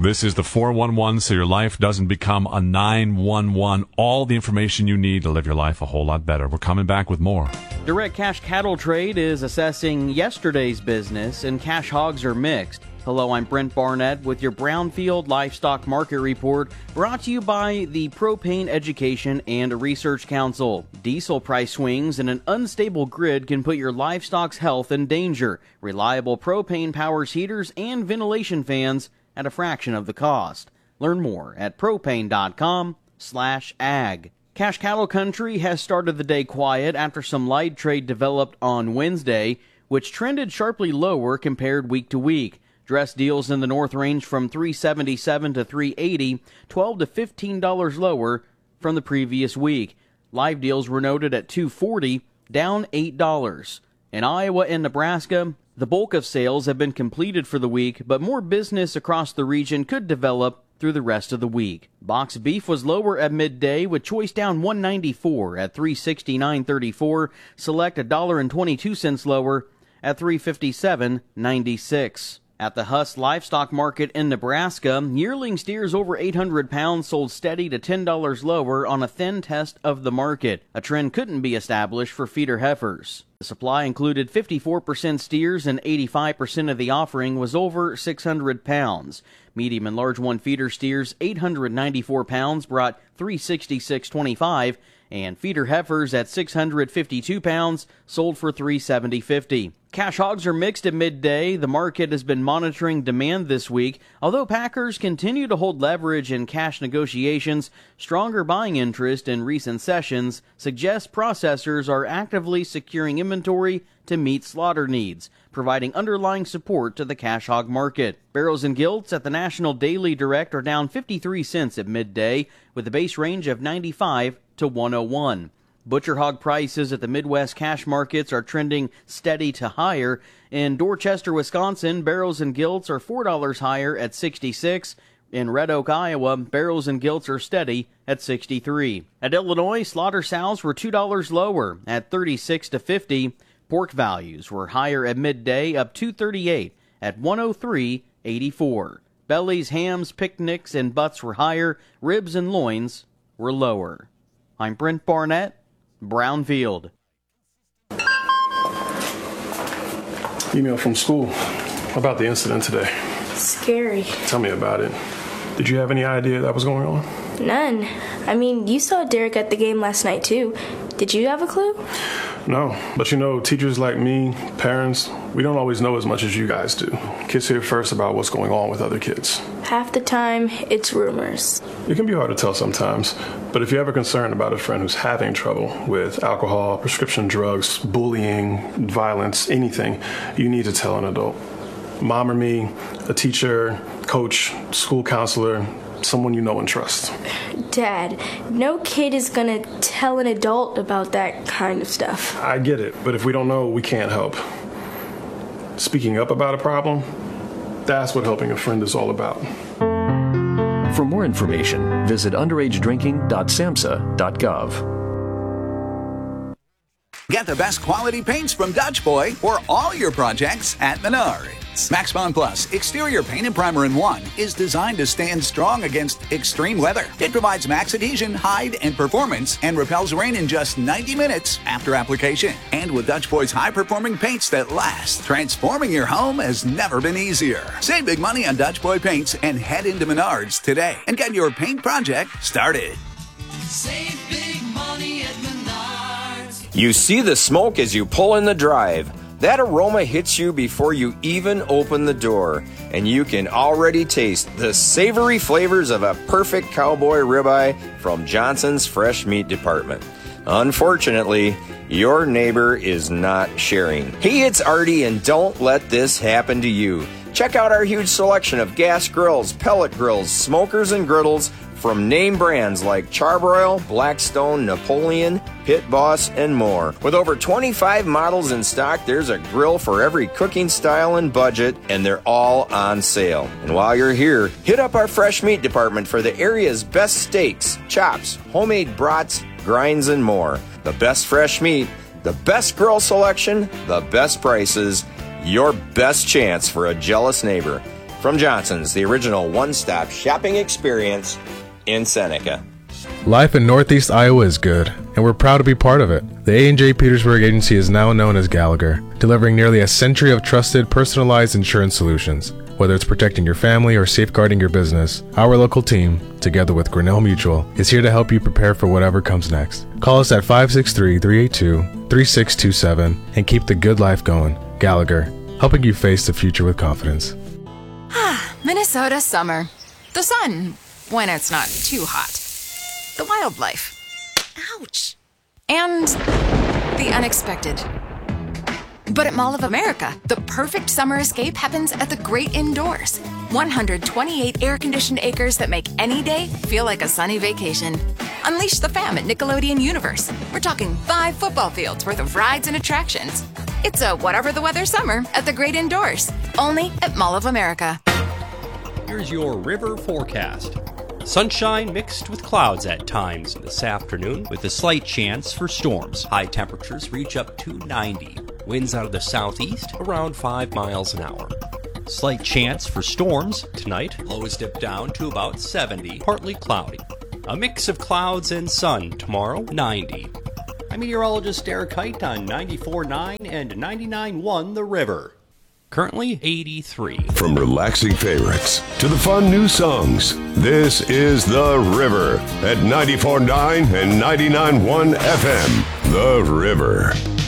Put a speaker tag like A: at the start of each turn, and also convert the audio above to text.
A: This is the 411, so your life doesn't become a 911. All the information you need to live your life a whole lot better. We're coming back with more.
B: Direct Cash Cattle Trade is assessing yesterday's business, and cash hogs are mixed. Hello, I'm Brent Barnett with your Brownfield Livestock Market Report, brought to you by the Propane Education and Research Council. Diesel price swings and an unstable grid can put your livestock's health in danger. Reliable propane powers heaters and ventilation fans at a fraction of the cost. Learn more at propane.com/ag. Cash Cattle Country has started the day quiet after some light trade developed on Wednesday, which trended sharply lower compared week to week. Dress deals in the north range from $377 to $380, $12 to $15 lower from the previous week. Live deals were noted at $240, down $8. In Iowa and Nebraska, the bulk of sales have been completed for the week, but more business across the region could develop through the rest of the week. Box beef was lower at midday, with choice down $1.94 at $369.34, select $1.22 lower at $357.96. At the Huss Livestock Market in Nebraska, yearling steers over 800 pounds sold steady to $10 lower on a thin test of the market. A trend couldn't be established for feeder heifers. The supply included 54% steers, and 85% of the offering was over 600 pounds. Medium and large one feeder steers, 894 pounds, brought $366.25, and feeder heifers at 652 pounds sold for $370.50. Cash hogs are mixed at midday. The market has been monitoring demand this week. Although packers continue to hold leverage in cash negotiations, stronger buying interest in recent sessions suggests processors are actively securing inventory to meet slaughter needs, providing underlying support to the cash hog market. Barrels and gilts at the National Daily Direct are down 53 cents at midday, with a base range of 95 to 101. Butcher hog prices at the Midwest cash markets are trending steady to higher. In Dorchester, Wisconsin, barrels and gilts are $4 higher at 66. In Red Oak, Iowa, barrels and gilts are steady at 63. At Illinois, slaughter sows were $2 lower at 36 to 50. Pork values were higher at midday, up $2.38 at 103.84. Bellies, hams, picnics, and butts were higher. Ribs and loins were lower. I'm Brent Barnett, Brownfield.
C: Email from school about the incident today.
D: Scary.
C: Tell me about it. Did you have any idea that was going on?
D: None. I mean, you saw Derek at the game last night, too. Did you have a clue?
C: No, but teachers like me, parents, we don't always know as much as you guys do. Kids hear first about what's going on with other kids.
D: Half the time, it's rumors.
C: It can be hard to tell sometimes, but if you're ever concerned about a friend who's having trouble with alcohol, prescription drugs, bullying, violence, anything, you need to tell an adult. Mom or me, a teacher, coach, school counselor, someone you know and trust.
D: Dad, no kid is gonna tell an adult about that kind of stuff.
C: I get it, but if we don't know, we can't help. Speaking up about a problem, that's what helping a friend is all about.
E: For more information, visit underagedrinking.samhsa.gov.
F: Get the best quality paints from Dutch Boy for all your projects at Menards. Maxbond Plus Exterior Paint and Primer in 1 is designed to stand strong against extreme weather. It provides max adhesion, hide, and performance and repels rain in just 90 minutes after application. And with Dutch Boy's high-performing paints that last, transforming your home has never been easier. Save big money on Dutch Boy paints and head into Menards today and get your paint project started.
G: Save big money at Menards.
H: You see the smoke as you pull in the drive. That aroma hits you before you even open the door, and you can already taste the savory flavors of a perfect cowboy ribeye from Johnson's Fresh Meat Department. Unfortunately, your neighbor is not sharing. Hey, it's Artie, and don't let this happen to you. Check out our huge selection of gas grills, pellet grills, smokers, and griddles from name brands like Charbroil, Blackstone, Napoleon, Pit Boss, and more. With over 25 models in stock, there's a grill for every cooking style and budget, and they're all on sale. And while you're here, hit up our fresh meat department for the area's best steaks, chops, homemade brats, grinds, and more. The best fresh meat, the best grill selection, the best prices, your best chance for a jealous neighbor. from Johnson's, the original one-stop shopping experience in Seneca.
I: Life in Northeast Iowa is good, and we're proud to be part of it. The A&J Petersburg Agency is now known as Gallagher, delivering nearly a century of trusted, personalized insurance solutions. Whether it's protecting your family or safeguarding your business, our local team, together with Grinnell Mutual, is here to help you prepare for whatever comes next. Call us at 563-382-3627 and keep the good life going. Gallagher, helping you face the future with confidence.
J: Minnesota summer. The sun, when it's not too hot. The wildlife. Ouch. And the unexpected. But at Mall of America, the perfect summer escape happens at the great indoors. 128 air-conditioned acres that make any day feel like a sunny vacation. Unleash the fam at Nickelodeon Universe. We're talking 5 football fields worth of rides and attractions. It's a whatever the weather summer at the great indoors. Only at Mall of America.
K: Here's your river forecast. Sunshine mixed with clouds at times this afternoon with a slight chance for storms. High temperatures reach up to 90. Winds out of the southeast around 5 miles an hour. Slight chance for storms tonight. Lows dip down to about 70. Partly cloudy. A mix of clouds and sun tomorrow, 90. I'm meteorologist Derek Height on 94.9 and 99.1 The River. Currently 83.
L: From relaxing favorites to the fun new songs, this is The River at 94.9 and 99.1 FM. The River.